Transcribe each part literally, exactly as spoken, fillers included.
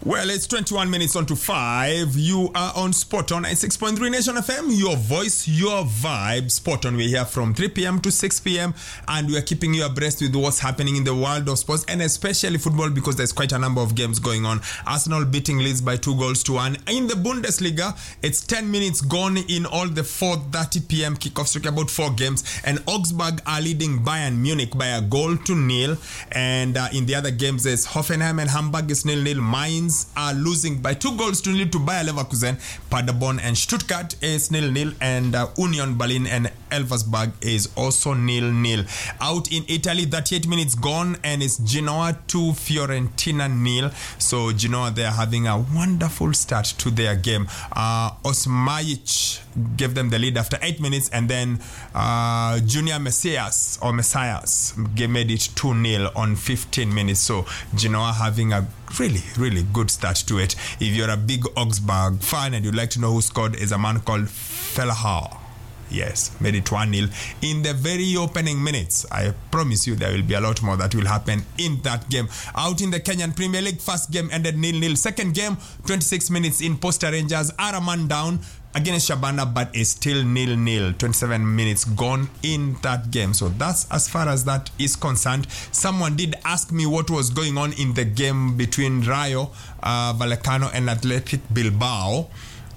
Well, it's twenty-one minutes on to five. You are on Spot on ninety-six point three Nation F M. Your voice, your vibe. Spot on. We're here from three p.m. to six p.m. and we are keeping you abreast with what's happening in the world of sports and especially football because there's quite a number of games going on. Arsenal beating Leeds by two goals to one. In the Bundesliga, it's ten minutes gone in all the four thirty p.m. kickoffs. Talking about four games. And Augsburg are leading Bayern Munich by a goal to nil. And uh, in the other games, there's Hoffenheim and Hamburg is nil-nil. Mainz are losing by two goals to nil to Bayer Leverkusen. Paderborn and Stuttgart is nil-nil, and uh, Union Berlin and Elversberg is also nil-nil. Out in Italy, thirty-eight minutes gone, and it's Genoa two, Fiorentina nil. So Genoa, they're having a wonderful start to their game. Uh, Osmajic gave them the lead after eight minutes, and then uh, Junior Messias or Messias made it two nil on fifteen minutes. So Genoa having a really, really good start to it. If you're a big Augsburg fan and you'd like to know who scored, is a man called Felhar. Yes, made it one nil in the very opening minutes. I promise you there will be a lot more that will happen in that game. Out in the Kenyan Premier League, first game ended nil-nil. Second game, twenty-six minutes in, Posta Rangers are a man down against Shabana, but it's still nil-nil. twenty-seven minutes gone in that game. So that's as far as that is concerned. Someone did ask me what was going on in the game between Rayo uh, Vallecano and Athletic Bilbao.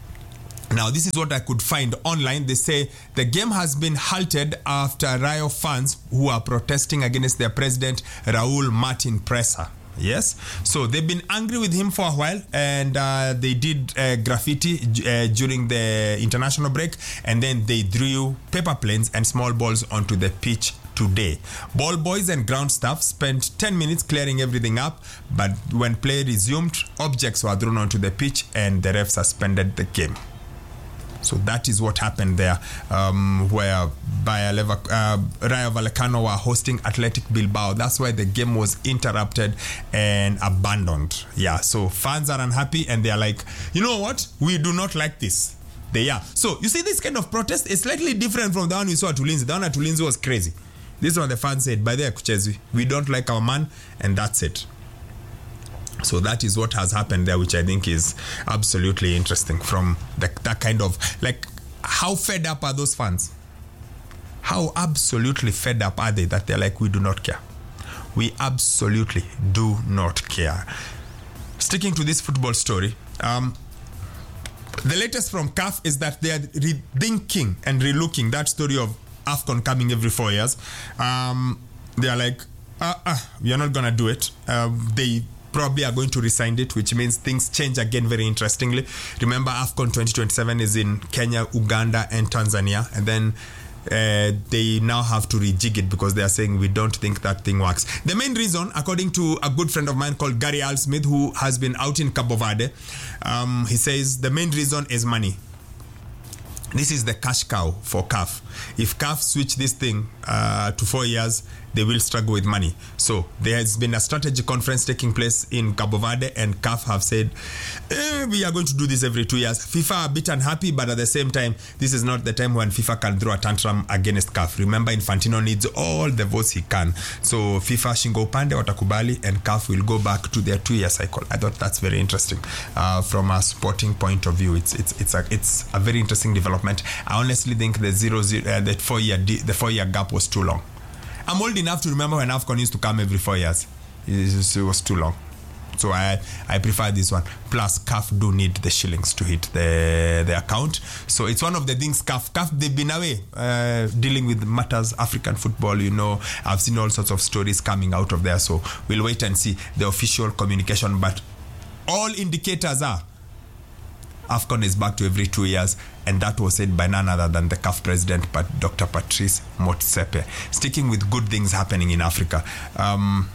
Now, this is what I could find online. They say the game has been halted after Rayo fans who are protesting against their president, Raul Martin Presa. Yes, so they've been angry with him for a while, and uh, they did uh, graffiti uh, during the international break, and then they drew paper planes and small balls onto the pitch today. Ball boys and ground staff spent ten minutes clearing everything up, but when play resumed, objects were thrown onto the pitch and the ref suspended the game. So that is what happened there, um, where Bayer Lever- uh, Rayo Vallecano were hosting Athletic Bilbao. That's why the game was interrupted and abandoned. Yeah, so fans are unhappy and they are like, you know what? We do not like this. They are. So you see, this kind of protest is slightly different from the one we saw at Ulinzi. The one at Ulinzi was crazy. This one the fans said, by the Kuchezi, we don't like our man, and that's it. So that is what has happened there, which I think is absolutely interesting from the, that kind of, like, how fed up are those fans? How absolutely fed up are they that they're like, we do not care. We absolutely do not care. Sticking to this football story, um, the latest from C A F is that they are rethinking and relooking that story of AFCON coming every four years. Um, they are like, uh, uh, we are not going to do it. Uh, they probably are going to resign it, which means things change again very interestingly. Remember, AFCON twenty twenty-seven is in Kenya, Uganda, and Tanzania, and then uh, they now have to rejig it because they are saying we don't think that thing works. The main reason, according to a good friend of mine called Gary Al Smith, who has been out in Cabo Verde, um, he says the main reason is money. This is the cash cow for C A F. If C A F switch this thing uh, to four years, they will struggle with money. So there has been a strategy conference taking place in Cabo Verde, and C A F have said, eh, we are going to do this every two years. FIFA are a bit unhappy, but at the same time, this is not the time when FIFA can throw a tantrum against C A F. Remember, Infantino needs all the votes he can. So FIFA shingo upande watakubali, and C A F will go back to their two-year cycle. I thought that's very interesting uh, from a sporting point of view. It's it's it's a it's a very interesting development. I honestly think the zero zero uh, the four year the four year gap was too long. I'm old enough to remember when AFCON used to come every four years. It was too long. So I I prefer this one. Plus, C A F do need the shillings to hit the, the account. So it's one of the things C A F, C A F they've been away uh, dealing with matters, African football, you know. I've seen all sorts of stories coming out of there. So we'll wait and see the official communication. But all indicators are AFCON is back to every two years, and that was said by none other than the C A F president, but Doctor Patrice Motsepe. Sticking with good things happening in Africa, um,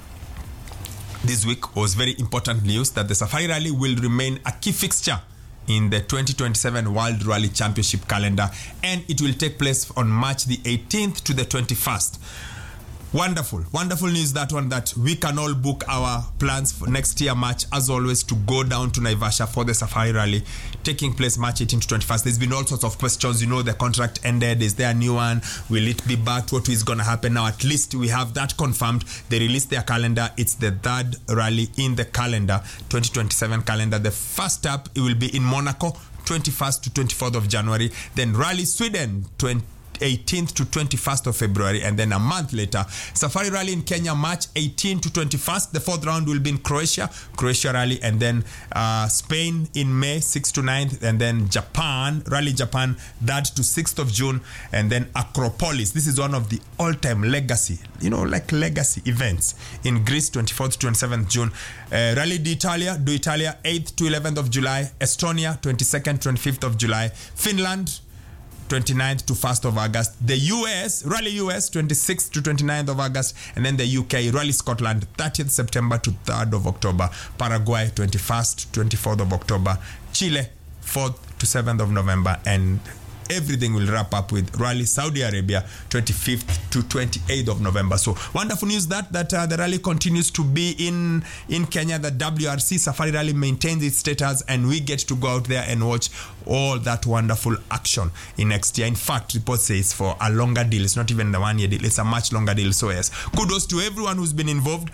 this week was very important news that the Safari Rally will remain a key fixture in the twenty twenty-seven World Rally Championship calendar, and it will take place on March the eighteenth to the twenty-first. Wonderful, wonderful news that one, that we can all book our plans for next year March, as always, to go down to Naivasha for the Safari Rally taking place March eighteenth to twenty-first. There's been all sorts of questions. You know, the contract ended. Is there a new one? Will it be back? What is going to happen now? At least we have that confirmed. They released their calendar. It's the third rally in the calendar, twenty twenty-seven calendar. The first up, it will be in Monaco, twenty-first to twenty-fourth of January. Then Rally Sweden, eighteenth to twenty-first of February, and then a month later, Safari Rally in Kenya, March eighteenth to twenty-first. The fourth round will be in Croatia, Croatia Rally, and then uh, Spain in May, sixth to ninth, and then Japan, Rally Japan, third to sixth of June, and then Acropolis. This is one of the all-time legacy, you know, like legacy events in Greece, twenty-fourth to twenty-seventh June. Uh, Rally d'Italia, do Italia, eighth to eleventh of July. Estonia, twenty-second to twenty-fifth of July. Finland, twenty-ninth to first of August. The U S, Rally U S, twenty-sixth to twenty-ninth of August. And then the U K, Rally Scotland, thirtieth September to third of October. Paraguay, twenty-first to twenty-fourth of October. Chile, fourth to seventh of November. And everything will wrap up with Rally Saudi Arabia, twenty-fifth to twenty-eighth of November. So wonderful news that that uh, the rally continues to be in in Kenya. The W R C Safari Rally maintains its status, and we get to go out there and watch all that wonderful action in next year. In fact, report says for a longer deal. It's not even the one year deal, it's a much longer deal. So yes, kudos to everyone who's been involved.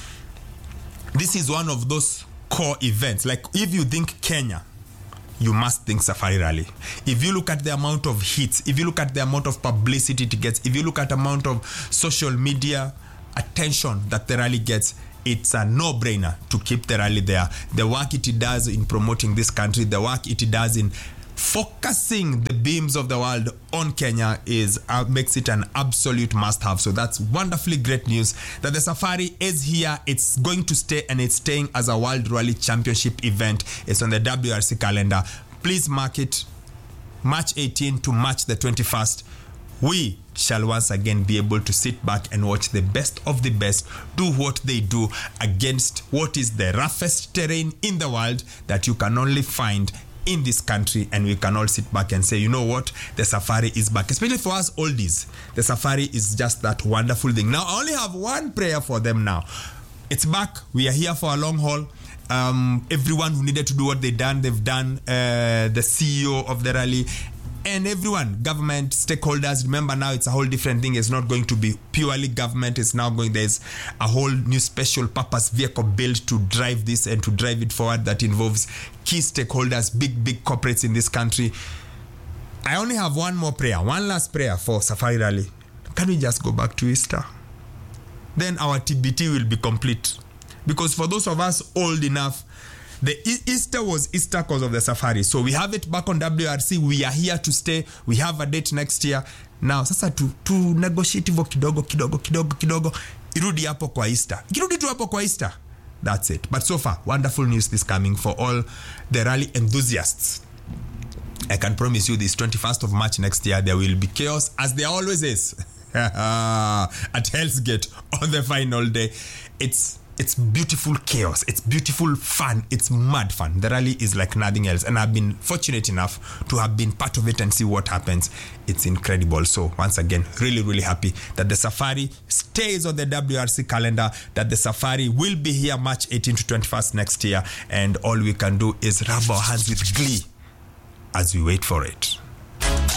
This is one of those core events. Like, if you think Kenya, you must think Safari Rally. If you look at the amount of hits, if you look at the amount of publicity it gets, if you look at the amount of social media attention that the rally gets, it's a no-brainer to keep the rally there. The work it does in promoting this country, the work it does in focusing the beams of the world on Kenya is uh, makes it an absolute must-have. So that's wonderfully great news that the Safari is here. It's going to stay, and it's staying as a World Rally Championship event. It's on the W R C calendar. Please mark it, March eighteenth to March the twenty-first. We shall once again be able to sit back and watch the best of the best do what they do against what is the roughest terrain in the world that you can only find in this country, and we can all sit back and say, you know what, the Safari is back. Especially for us oldies, the Safari is just that wonderful thing. Now, I only have one prayer for them now. It's back. We are here for a long haul. Um, everyone who needed to do what they've done, they've done. Uh, the C E O of the rally, and everyone, government, stakeholders. Remember, now it's a whole different thing. It's not going to be purely government. It's now going, there's a whole new special purpose vehicle built to drive this and to drive it forward that involves key stakeholders, big, big corporates in this country. I only have one more prayer, one last prayer for Safari Rally. Can we just go back to Easter? Then our T B T will be complete. Because for those of us old enough, the Easter was Easter because of the Safari. So we have it back on W R C. We are here to stay. We have a date next year. Now, sasa tu, tu negotiate hivyo kidogo, kidogo, kidogo, kidogo. Irudi hapo kwa Easter. Irudi tu hapo kwa Easter. That's it. But so far, wonderful news is coming for all the rally enthusiasts. I can promise you this, twenty-first of March next year, there will be chaos, as there always is. At Hell's Gate on the final day. It's It's beautiful chaos. It's beautiful fun. It's mad fun. The rally is like nothing else. And I've been fortunate enough to have been part of it and see what happens. It's incredible. So once again, really, really happy that the Safari stays on the W R C calendar, that the Safari will be here March eighteenth to twenty-first next year. And all we can do is rub our hands with glee as we wait for it.